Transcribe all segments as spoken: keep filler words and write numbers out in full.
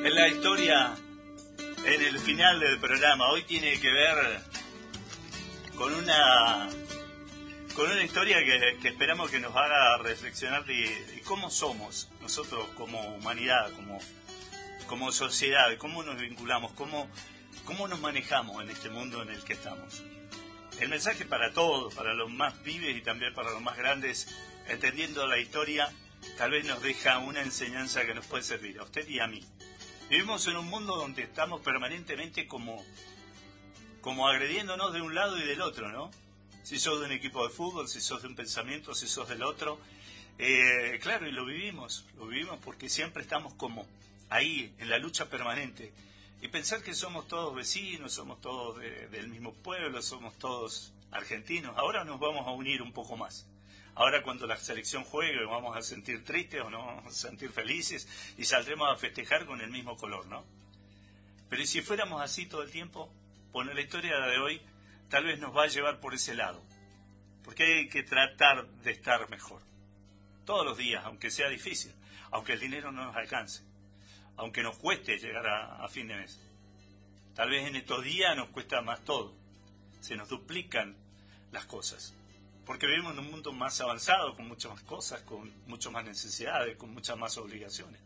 En la historia, en el final del programa, hoy tiene que ver con una con una historia que, que esperamos que nos haga reflexionar de, de cómo somos nosotros como humanidad, como, como sociedad, de cómo nos vinculamos, cómo, cómo nos manejamos en este mundo en el que estamos. El mensaje para todos, para los más pibes y también para los más grandes, entendiendo la historia, tal vez nos deja una enseñanza que nos puede servir a usted y a mí. Vivimos en un mundo donde estamos permanentemente como, como agrediéndonos de un lado y del otro, ¿no? Si sos de un equipo de fútbol, si sos de un pensamiento, si sos del otro. Eh, claro, y lo vivimos, lo vivimos porque siempre estamos como ahí, en la lucha permanente. Y pensar que somos todos vecinos, somos todos de, del mismo pueblo, somos todos argentinos. Ahora nos vamos a unir un poco más. Ahora cuando la selección juegue nos vamos a sentir tristes o nos vamos a sentir felices y saldremos a festejar con el mismo color, ¿no? Pero ¿y si fuéramos así todo el tiempo? Bueno, la historia de hoy tal vez nos va a llevar por ese lado. Porque hay que tratar de estar mejor. Todos los días, aunque sea difícil, aunque el dinero no nos alcance, aunque nos cueste llegar a, a fin de mes. Tal vez en estos días nos cuesta más todo. Se nos duplican las cosas. Porque vivimos en un mundo más avanzado, con muchas más cosas, con muchas más necesidades, con muchas más obligaciones.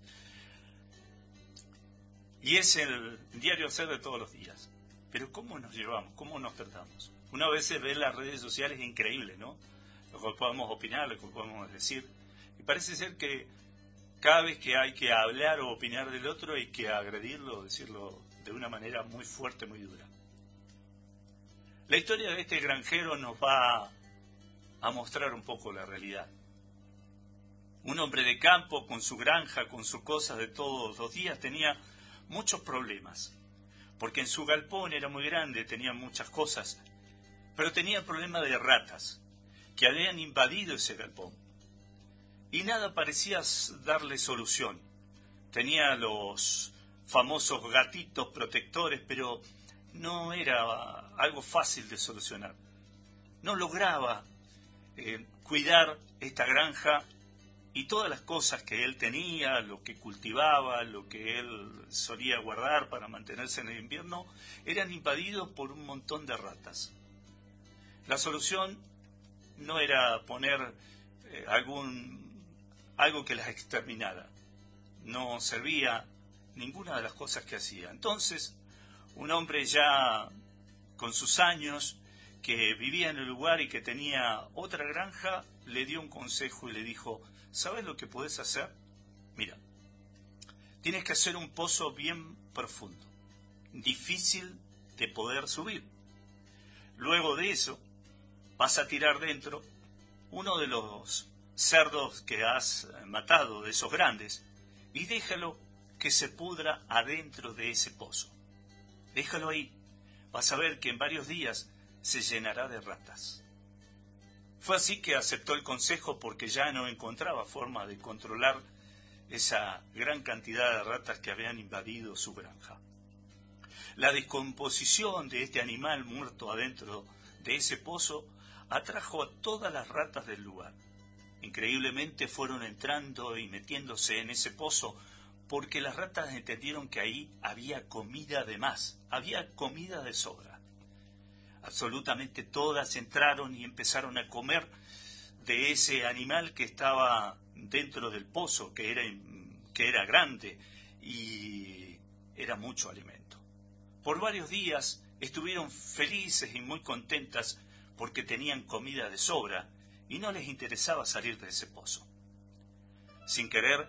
Y es el diario hacer de todos los días. Pero ¿cómo nos llevamos? ¿Cómo nos tratamos? Una vez ver las redes sociales es increíble, ¿no? Lo que podemos opinar, lo que podemos decir. Y parece ser que cada vez que hay que hablar o opinar del otro hay que agredirlo, decirlo de una manera muy fuerte, muy dura. La historia de este granjero nos va a mostrar un poco la realidad. Un hombre de campo con su granja, con sus cosas de todos los días, tenía muchos problemas. Porque en su galpón era muy grande, tenía muchas cosas, pero tenía el problema de ratas, que habían invadido ese galpón. Y nada parecía darle solución. Tenía los famosos gatitos protectores, pero no era algo fácil de solucionar. No lograba eh, cuidar esta granja y todas las cosas que él tenía, lo que cultivaba, lo que él solía guardar para mantenerse en el invierno, eran invadidos por un montón de ratas. La solución no era poner eh, algún algo que las exterminara. No servía ninguna de las cosas que hacía. Entonces, un hombre ya con sus años, que vivía en el lugar y que tenía otra granja, le dio un consejo y le dijo: ¿sabes lo que puedes hacer? Mira, tienes que hacer un pozo bien profundo, difícil de poder subir. Luego de eso, vas a tirar dentro uno de los cerdos que has matado, de esos grandes, y déjalo que se pudra adentro de ese pozo. Déjalo ahí. Vas a ver que en varios días se llenará de ratas. Fue así que aceptó el consejo porque ya no encontraba forma de controlar esa gran cantidad de ratas que habían invadido su granja. La descomposición de este animal muerto adentro de ese pozo atrajo a todas las ratas del lugar. Increíblemente fueron entrando y metiéndose en ese pozo porque las ratas entendieron que ahí había comida de más, había comida de sobra. Absolutamente todas entraron y empezaron a comer de ese animal que estaba dentro del pozo, que era, que era grande y era mucho alimento. Por varios días estuvieron felices y muy contentas porque tenían comida de sobra y no les interesaba salir de ese pozo. Sin querer,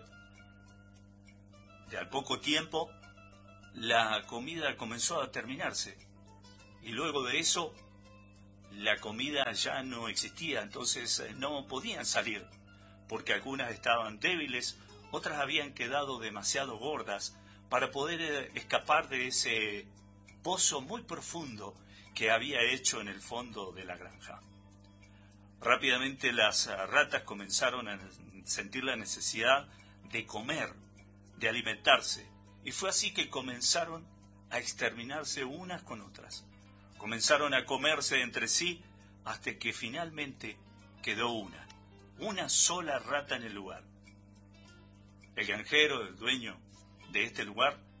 de al poco tiempo, la comida comenzó a terminarse. Y luego de eso, la comida ya no existía, entonces no podían salir, porque algunas estaban débiles, otras habían quedado demasiado gordas para poder escapar de ese pozo muy profundo que había hecho en el fondo de la granja. Rápidamente las ratas comenzaron a sentir la necesidad de comer, de alimentarse, y fue así que comenzaron a exterminarse unas con otras. Comenzaron a comerse entre sí hasta que finalmente quedó una, una sola rata en el lugar. El granjero, el dueño de este lugar,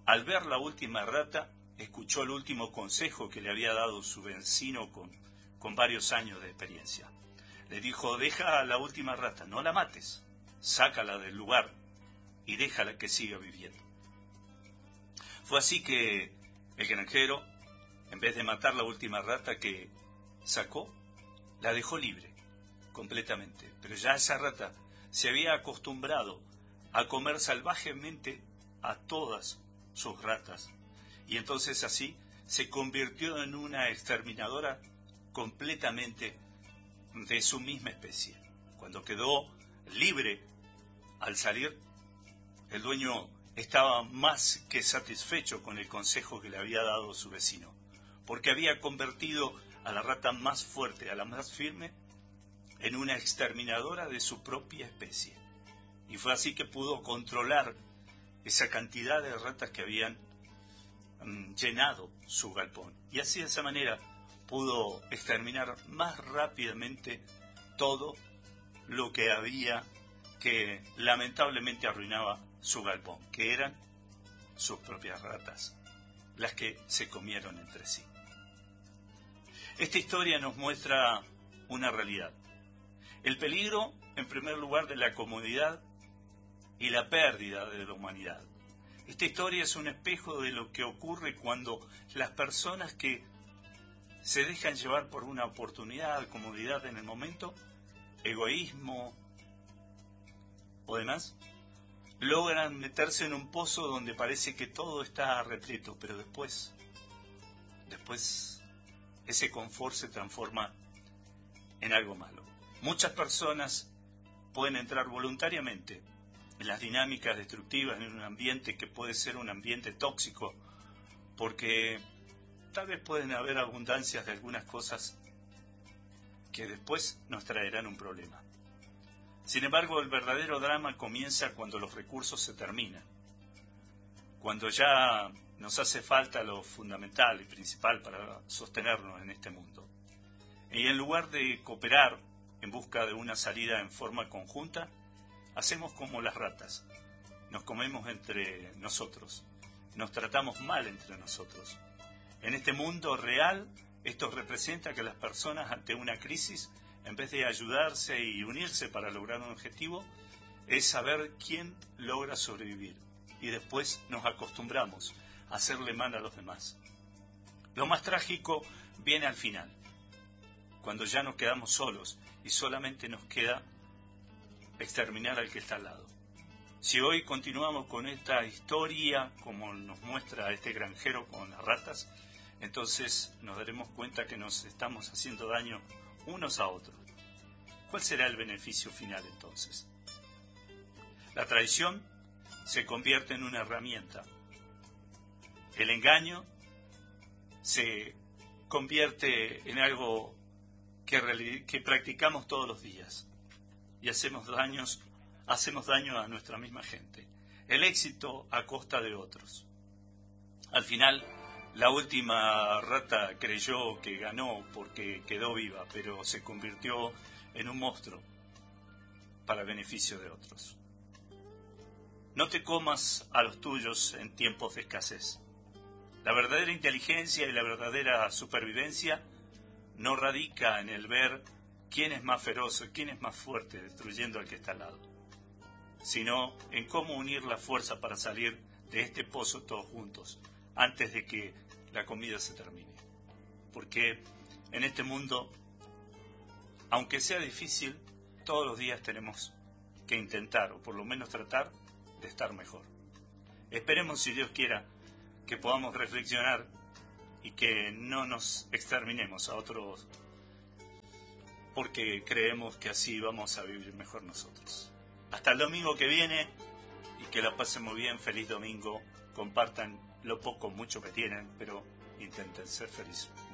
al ver la última rata, escuchó el último consejo que le había dado su vecino con, con varios años de experiencia. Le dijo: deja a la última rata, no la mates, sácala del lugar y déjala que siga viviendo. Fue así que el granjero, en vez de matar la última rata que sacó, la dejó libre, completamente. Pero ya esa rata se había acostumbrado a comer salvajemente a todas sus ratas, y entonces así se convirtió en una exterminadora completamente de su misma especie. Cuando quedó libre al salir, el dueño estaba más que satisfecho con el consejo que le había dado su vecino, porque había convertido a la rata más fuerte, a la más firme, en una exterminadora de su propia especie. Y fue así que pudo controlar esa cantidad de ratas que habían um, llenado su galpón. Y así, de esa manera, pudo exterminar más rápidamente todo lo que había que lamentablemente arruinaba su galpón, que eran sus propias ratas, las que se comieron entre sí. Esta historia nos muestra una realidad: el peligro, en primer lugar, de la comodidad y la pérdida de la humanidad. Esta historia es un espejo de lo que ocurre cuando las personas que se dejan llevar por una oportunidad, comodidad en el momento, egoísmo o demás, logran meterse en un pozo donde parece que todo está repleto, pero después, después ese confort se transforma en algo malo. Muchas personas pueden entrar voluntariamente en las dinámicas destructivas, en un ambiente que puede ser un ambiente tóxico, porque tal vez pueden haber abundancias de algunas cosas que después nos traerán un problema. Sin embargo, el verdadero drama comienza cuando los recursos se terminan, cuando ya nos hace falta lo fundamental y principal para sostenernos en este mundo. Y en lugar de cooperar en busca de una salida en forma conjunta, hacemos como las ratas, nos comemos entre nosotros, nos tratamos mal entre nosotros. En este mundo real, esto representa que las personas ante una crisis, en vez de ayudarse y unirse para lograr un objetivo, es saber quién logra sobrevivir. Y después nos acostumbramos a hacerle mal a los demás. Lo más trágico viene al final, cuando ya nos quedamos solos y solamente nos queda exterminar al que está al lado. Si hoy continuamos con esta historia, como nos muestra este granjero con las ratas, entonces nos daremos cuenta que nos estamos haciendo daño unos a otros. ¿Cuál será el beneficio final entonces? La traición se convierte en una herramienta. El engaño se convierte en algo que, que practicamos todos los días y hacemos daños, hacemos daño a nuestra misma gente. El éxito a costa de otros. Al final, la última rata creyó que ganó porque quedó viva, pero se convirtió en un monstruo para beneficio de otros. No te comas a los tuyos en tiempos de escasez. La verdadera inteligencia y la verdadera supervivencia no radica en el ver quién es más feroz o quién es más fuerte destruyendo al que está al lado, sino en cómo unir la fuerza para salir de este pozo todos juntos, antes de que la comida se termine. Porque en este mundo, aunque sea difícil, todos los días tenemos que intentar, o por lo menos tratar, de estar mejor. Esperemos, si Dios quiera, que podamos reflexionar y que no nos exterminemos a otros, porque creemos que así vamos a vivir mejor nosotros. Hasta el domingo que viene, y que la pasen muy bien. Feliz domingo. Compartan lo poco, mucho que tienen, pero intenten ser felices.